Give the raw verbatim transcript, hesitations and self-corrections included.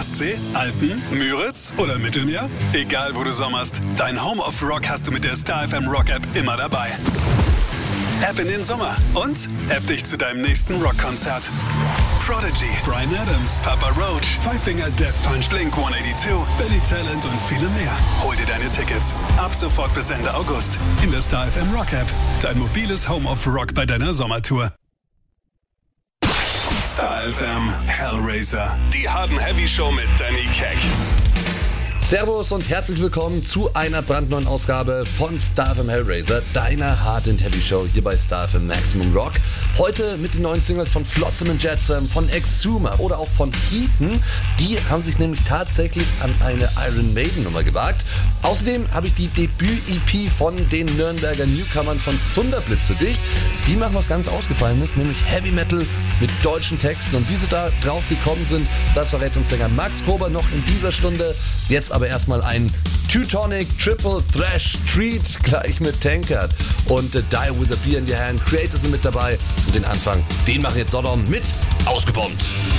Ostsee, Alpen, Müritz oder Mittelmeer? Egal wo du sommerst, dein Home of Rock hast du mit der Star F M Rock App immer dabei. App in den Sommer und App dich zu deinem nächsten Rockkonzert. Prodigy, Bryan Adams, Papa Roach, Five Finger Death Punch, Blink hundertzweiundachtzig, Billy Talent und viele mehr. Hol dir deine Tickets ab sofort bis Ende August in der Star F M Rock App. Dein mobiles Home of Rock bei deiner Sommertour. Star F M Hellraiser, die Hard and Heavy Show mit Danny Keck. Servus und herzlich willkommen zu einer brandneuen Ausgabe von Star F M Hellraiser, deiner Hard and Heavy Show hier bei Star F M Maximum Rock. Heute mit den neuen Singles von Flotsam and Jetsam, von Exuma oder auch von Heathen. Die haben sich nämlich tatsächlich an eine Iron Maiden Nummer gewagt. Außerdem habe ich die Debüt-E P von den Nürnberger Newcomern von Zunderblitz für dich. Die machen was ganz Ausgefallenes, nämlich Heavy Metal mit deutschen Texten. Und wie sie da drauf gekommen sind, das verrät uns Sänger Max Kober noch in dieser Stunde. Jetzt aber erstmal ein Teutonic Triple Thrash Treat gleich mit Tankard und uh, Die With A Beer in Your Hand. Creator sind mit dabei und den Anfang, den machen jetzt Sodom mit Ausgebombt.